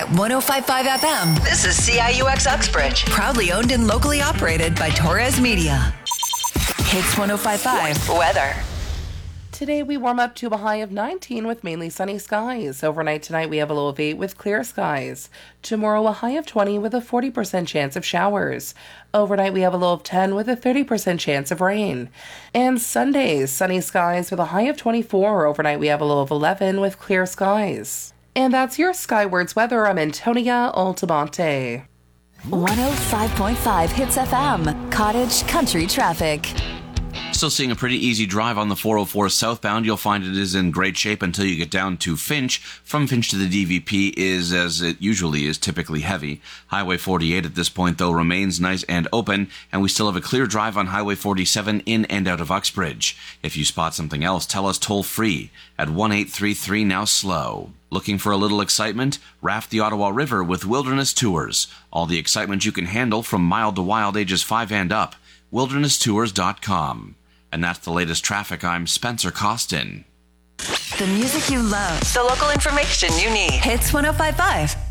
at 105.5 FM. This is CIUX Uxbridge. Proudly owned and locally operated by Torres Media. Hits 105.5. Weather. Today we warm up to a high of 19 with mainly sunny skies. Overnight tonight we have a low of 8 with clear skies. Tomorrow a high of 20 with a 40% chance of showers. Overnight we have a low of 10 with a 30% chance of rain. And Sunday, sunny skies with a high of 24. Overnight we have a low of 11 with clear skies. And that's your Skywards weather. I'm Antonia Altamonte. 105.5 Hits FM. Cottage Country Traffic. Still seeing a pretty easy drive on the 404 southbound. You'll find it is in great shape until you get down to Finch. From Finch to the DVP is, as it usually is, typically heavy. Highway 48 at this point, though, remains nice and open, and we still have a clear drive on Highway 47 in and out of Uxbridge. If you spot something else, tell us toll-free at 1-833 now slow. Looking for a little excitement? Raft the Ottawa River with Wilderness Tours. All the excitement you can handle from mild to wild ages 5 and up. WildernessTours.com. And that's the latest traffic. I'm Spencer Costin. The music you love. The local information you need. Hits 105.5.